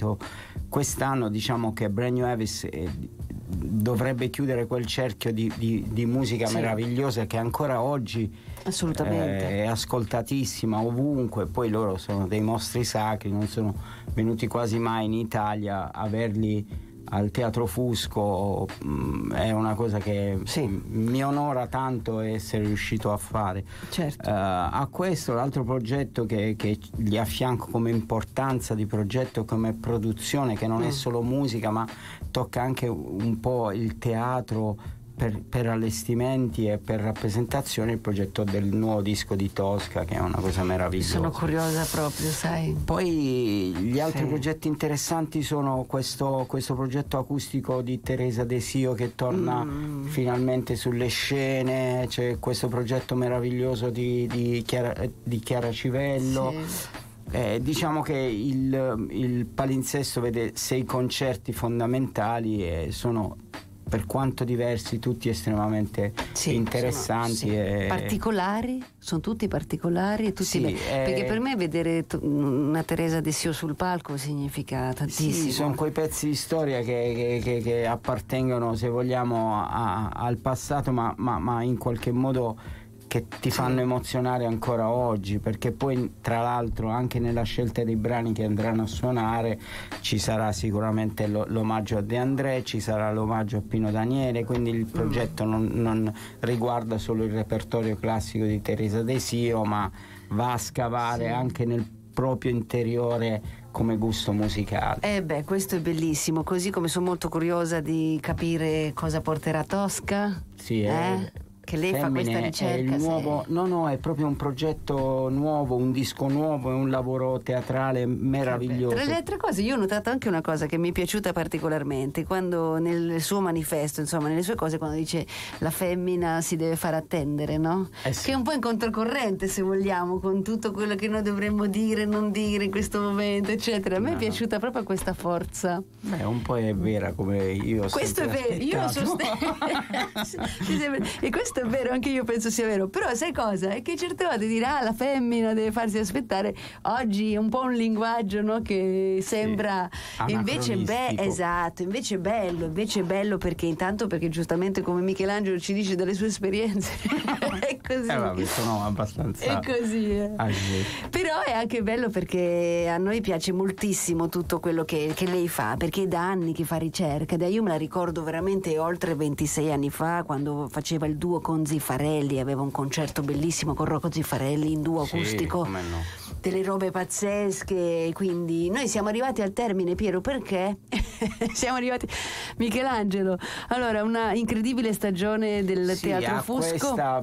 momento. Quest'anno diciamo che Brand New Avis dovrebbe chiudere quel cerchio di musica meravigliosa che ancora oggi assolutamente è ascoltatissima ovunque. Poi loro sono dei mostri sacri, non sono venuti quasi mai in Italia. Averli al Teatro Fusco è una cosa che mi onora tanto essere riuscito a fare. Certo. A questo l'altro progetto che gli affianco come importanza di progetto, come produzione, che non è solo musica ma tocca anche un po' il teatro per allestimenti e per rappresentazioni, il progetto del nuovo disco di Tosca, che è una cosa meravigliosa. Sono curiosa proprio, sai. Poi gli altri progetti interessanti sono questo progetto acustico di Teresa De Sio che torna finalmente sulle scene. C'è questo progetto meraviglioso di Chiara Civello. Diciamo che il palinsesto vede 6 concerti fondamentali e sono, per quanto diversi, tutti estremamente interessanti. Particolari, sono tutti particolari e tutti perché per me vedere una Teresa De Sio sul palco significa tantissimo. Sì, sono quei pezzi di storia che appartengono, se vogliamo, al passato, ma in qualche modo che ti fanno emozionare ancora oggi, perché poi tra l'altro anche nella scelta dei brani che andranno a suonare ci sarà sicuramente l'omaggio a De André, ci sarà l'omaggio a Pino Daniele, quindi il progetto non riguarda solo il repertorio classico di Teresa De Sio, ma va a scavare anche nel proprio interiore come gusto musicale. Questo è bellissimo, così come sono molto curiosa di capire cosa porterà Tosca. Che lei fa questa ricerca. È il nuovo, è proprio un progetto nuovo, un disco nuovo, è un lavoro teatrale meraviglioso. Tra le altre cose io ho notato anche una cosa che mi è piaciuta particolarmente, quando nel suo manifesto, insomma nelle sue cose, quando dice la femmina si deve far attendere, no? Che è un po' in controcorrente, se vogliamo, con tutto quello che noi dovremmo dire, non dire in questo momento, eccetera. A me è piaciuta proprio questa forza. Un po' è vera, come io ho questo è vero, io sostengo e questo è vero, anche io penso sia vero, però sai cosa? È che certe volte dirà la femmina deve farsi aspettare, oggi è un po' un linguaggio, no? Che sembra invece invece è bello perché intanto perché giustamente come Michelangelo ci dice delle sue esperienze è così. Sono abbastanza è così però è anche bello perché a noi piace moltissimo tutto quello che lei fa, perché è da anni che fa ricerca. Io me la ricordo veramente oltre 26 anni fa, quando faceva il duo con Ziffarelli, aveva un concerto bellissimo con Rocco Ziffarelli in duo acustico, delle robe pazzesche. Quindi noi siamo arrivati al termine, Piero, perché siamo arrivati, Michelangelo, allora una incredibile stagione del Teatro Fusco. Questa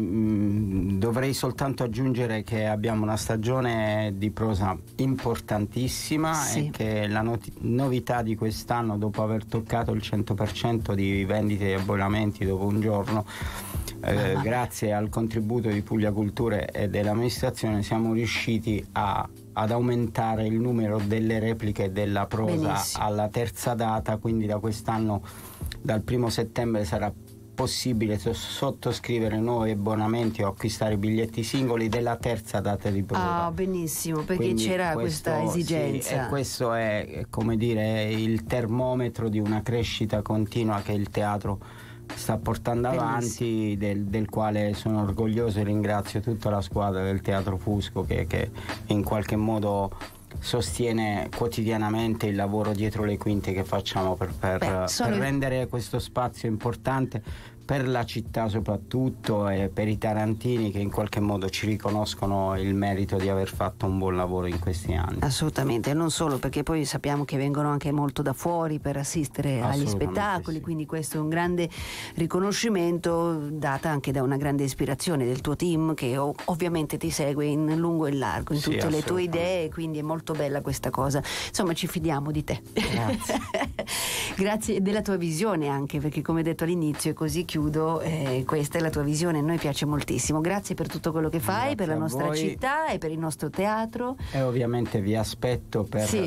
dovrei soltanto aggiungere che abbiamo una stagione di prosa importantissima e che la novità di quest'anno, dopo aver toccato il 100% di vendite e abbonamenti dopo un giorno, grazie al contributo di Puglia Culture e dell'amministrazione, siamo riusciti ad aumentare il numero delle repliche della prosa alla terza data, quindi da quest'anno, dal 1° settembre, sarà possibile sottoscrivere nuovi abbonamenti o acquistare biglietti singoli della terza data di prova. Benissimo, perché quindi c'era questa esigenza. E questo è, come dire, il termometro di una crescita continua che il teatro sta portando avanti, del quale sono orgoglioso e ringrazio tutta la squadra del Teatro Fusco che in qualche modo sostiene quotidianamente il lavoro dietro le quinte che facciamo per rendere questo spazio importante per la città soprattutto, e per i tarantini che in qualche modo ci riconoscono il merito di aver fatto un buon lavoro in questi anni. Assolutamente, non solo, perché poi sappiamo che vengono anche molto da fuori per assistere agli spettacoli, quindi questo è un grande riconoscimento, data anche da una grande ispirazione del tuo team, che ovviamente ti segue in lungo e largo in tutte le tue idee, quindi è molto bella questa cosa. Insomma, ci fidiamo di te. Grazie. Grazie della tua visione anche, perché come detto all'inizio, e così chiudo, questa è la tua visione, a noi piace moltissimo. Grazie per tutto quello che fai, per la nostra città e per il nostro teatro. E ovviamente vi aspetto per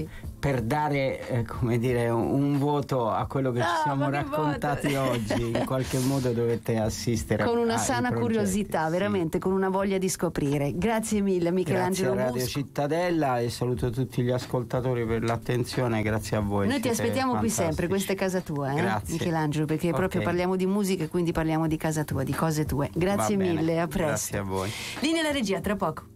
per dare come dire un voto a quello che ci siamo raccontati oggi, in qualche modo dovete assistere con una sana curiosità, veramente, con una voglia di scoprire. Grazie mille Michelangelo Grazie a Radio Musco. Cittadella, e saluto tutti gli ascoltatori per l'attenzione. Grazie a voi. Noi ti aspettiamo fantastici. Qui sempre, questa è casa tua, Grazie. Michelangelo, perché proprio parliamo di musica e quindi parliamo di casa tua, di cose tue. Grazie mille, a presto. Grazie a voi. Linea alla regia, tra poco.